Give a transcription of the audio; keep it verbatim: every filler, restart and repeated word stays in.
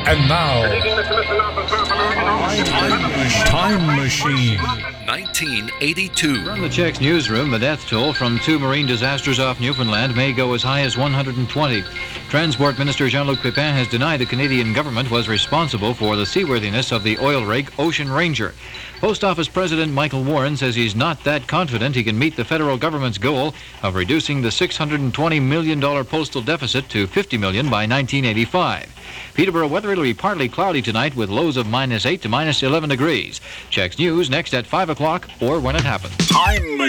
And now, Time Machine. nineteen eighty-two. From the Checks newsroom, the death toll from two marine disasters off Newfoundland may go as high as one hundred twenty. Transport Minister Jean-Luc Pépin has denied the Canadian government was responsible for the seaworthiness of the oil rig Ocean Ranger. Post Office President Michael Warren says he's not that confident he can meet the federal government's goal of reducing the six hundred twenty million dollars postal deficit to fifty million dollars by nineteen eighty-five. Peterborough weather, it'll be partly cloudy tonight with lows of minus eight to minus eleven degrees. Checks News next at five o'clock or when it happens. Time Machine.